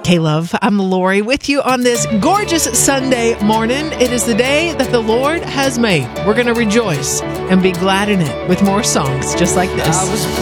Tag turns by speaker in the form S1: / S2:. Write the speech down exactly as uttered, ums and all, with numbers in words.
S1: Hey, love, I'm Lori with you on this gorgeous Sunday morning. It is the day that the Lord has made. We're going to rejoice and be glad in it with more songs just like this.